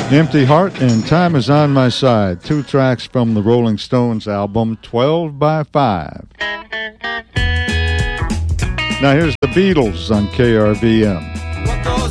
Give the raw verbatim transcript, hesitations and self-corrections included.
Empty Heart and Time Is On My Side, two tracks from the Rolling Stones album twelve by five. Now here's the Beatles on K R V M.